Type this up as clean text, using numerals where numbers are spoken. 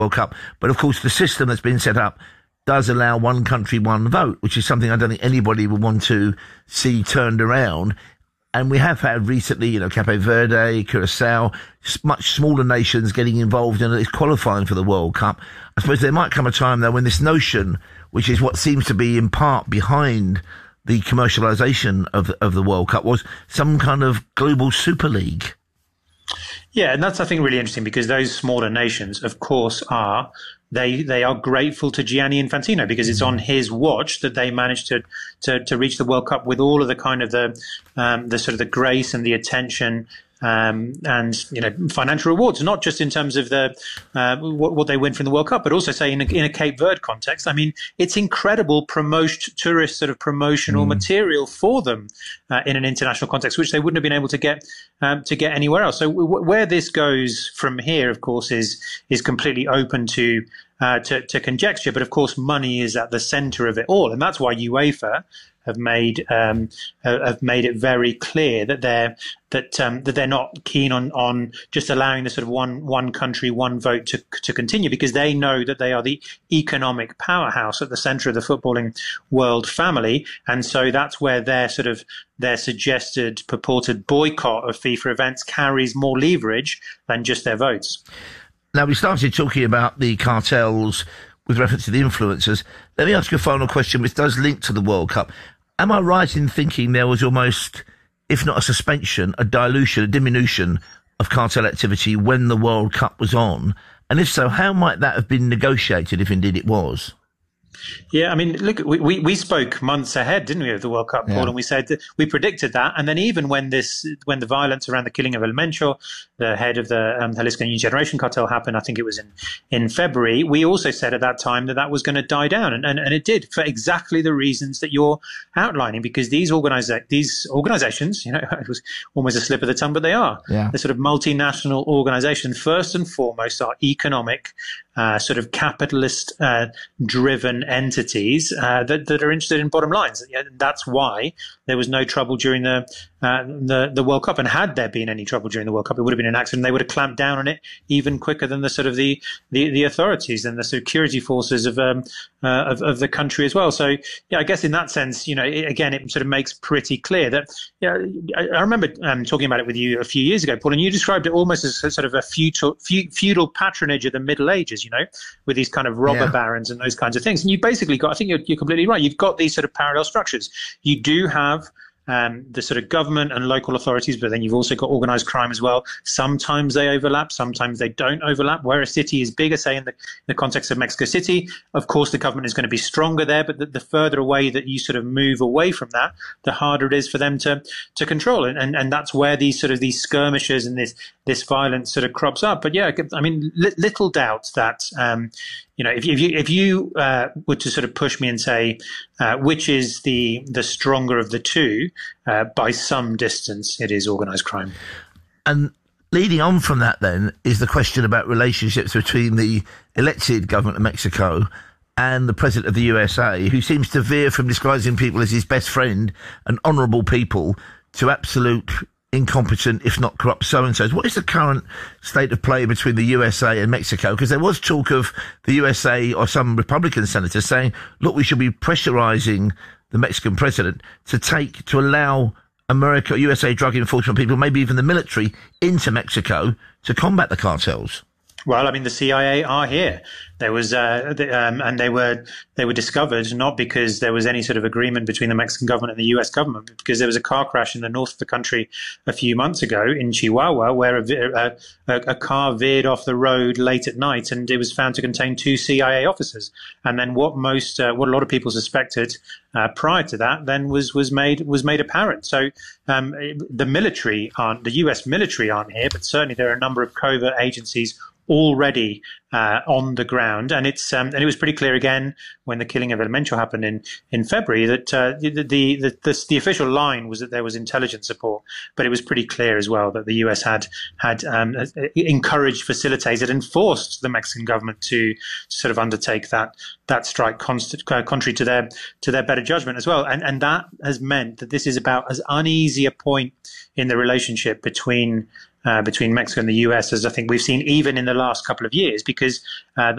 World Cup. But of course, the system that's been set up does allow one country, one vote, which is something I don't think anybody would want to see turned around. And we have had recently, Cape Verde, Curacao, much smaller nations getting involved in qualifying for the World Cup. I suppose there might come a time, though, when this notion, which is what seems to be in part behind the commercialisation of the World Cup, was some kind of global super league. Yeah, and that's, I think, really interesting because those smaller nations, of course, they are grateful to Gianni Infantino because it's on his watch that they managed to reach the World Cup with all of the kind of the sort of the grace and the attention and financial rewards, not just in terms of the what they win from the World Cup, but also say in a Cape Verde context. I mean, it's incredible tourist sort of promotional material for them in an international context, which they wouldn't have been able to get anywhere else. So where this goes from here, of course, is completely open to conjecture. But of course, money is at the centre of it all, and that's why UEFA have made it very clear that they're not keen on just allowing the sort of one country, one vote to continue, because they know that they are the economic powerhouse at the centre of the footballing world family, and so that's where their suggested purported boycott of FIFA events carries more leverage than just their votes. Now, we started talking about the cartels with reference to the influencers. Let me ask you a final question, which does link to the World Cup. Am I right in thinking there was almost, if not a suspension, a dilution, a diminution of cartel activity when the World Cup was on? And if so, how might that have been negotiated, if indeed it was? Yeah, I mean, look, we spoke months ahead, didn't we, of the World Cup, Paul? Yeah. And we said that we predicted that. And then even when the violence around the killing of El Mencho, the head of the Jalisco New Generation cartel, happened, I think it was in February, we also said at that time that was going to die down. And it did, for exactly the reasons that you're outlining, because these organizations, it was almost a slip of the tongue, but they are. Yeah. The sort of multinational organizations, first and foremost, are economic, sort of capitalist driven entities that are interested in bottom lines. That's why there was no trouble during the World Cup. And had there been any trouble during the World Cup, it would have been an accident. They would have clamped down on it even quicker than the sort of the authorities and the security forces of the country as well. So yeah, I guess in that sense, it sort of makes pretty clear that. I remember talking about it with you a few years ago, Paul, and you described it almost as sort of a feudal patronage of the Middle Ages, with these kind of robber barons and those kinds of things. And you've basically got, I think you're completely right, you've got these sort of parallel structures. You do have the sort of government and local authorities, but then you've also got organized crime as well. Sometimes they overlap, sometimes they don't overlap. Where a city is bigger, say in the context of Mexico City, of course the government is going to be stronger there, but the further away that you sort of move away from that, the harder it is for them to control it. And that's where these skirmishes and this violence sort of crops up. But yeah, I mean, little doubt that if you were to sort of push me and say which is the stronger of the two, by some distance, it is organized crime. And leading on from that, then, is the question about relationships between the elected government of Mexico and the president of the USA, who seems to veer from describing people as his best friend and honourable people to absolute incompetent, if not corrupt, so-and-sos. What is the current state of play between the USA and Mexico? Because there was talk of the USA or some Republican senators saying, look, we should be pressurising the Mexican president to allow USA drug enforcement people, maybe even the military, into Mexico to combat the cartels. Well, I mean, the CIA are here. There was, and they were discovered not because there was any sort of agreement between the Mexican government and the U.S. government, but because there was a car crash in the north of the country a few months ago in Chihuahua, where a car veered off the road late at night, and it was found to contain 2 CIA officers. And then what a lot of people suspected prior to that, then was made apparent. So the U.S. military aren't here, but certainly there are a number of covert agencies already on the ground, and it was pretty clear again when the killing of El Mencho happened in February that the official line was that there was intelligence support, but it was pretty clear as well that the US had encouraged, facilitated, and forced the Mexican government to sort of undertake that strike contrary to their better judgment as well, and that has meant that this is about as uneasy a point in the relationship between between Mexico and the US, as I think we've seen even in the last couple of years, because